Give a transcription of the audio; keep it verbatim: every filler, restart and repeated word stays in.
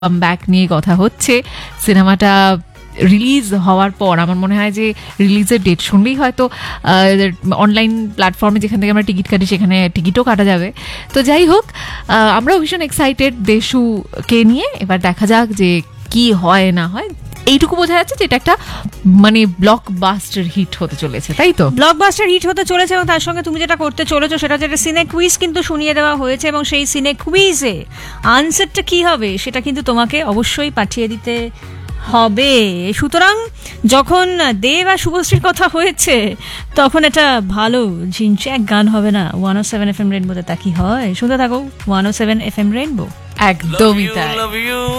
Back নিয়ে কথা হচ্ছে। সিনেমাটা রিলিজ হওয়ার পর আমার মনে হয় যে রিলিজের ডেট শুনলেই হয়তো অনলাইন প্ল্যাটফর্মে যেখান থেকে আমরা টিকিট কাটি সেখানে টিকিটও কাটা যাবে। তো যাই হোক, আমরাও ভীষণ এক্সাইটেড দেশুকে নিয়ে। এবার দেখা যাক যে কি হয় না হয়। এইটুকু বোঝা যাচ্ছে যে এটা একটা মানে ব্লকবাস্টার হিট হতে চলেছে, তাই তো? ব্লকবাস্টার হিট হতে চলেছে এবং তার সঙ্গে তুমি যেটা করতে চলেছো সেটা হচ্ছে একটা সিনে কুইজ কিন্তু শুনিয়ে দেওয়া হয়েছে এবং সেই সিনে কুইজে আনসারটা কি হবে সেটা কিন্তু তোমাকে অবশ্যই পাঠিয়ে দিতে হবে। সুতরাং যখন দেব আর শুভশ্রীর কথা হয়েছে তখন এটা ভালো ঝিনচ্যাক গান হবে না ওয়ান ও সেভেন এফ এম রেনবোতে? তা কি হয়? শুনতে থাকো ওয়ান ও সেভেন এফ এম রেনবো। একদমই তাই।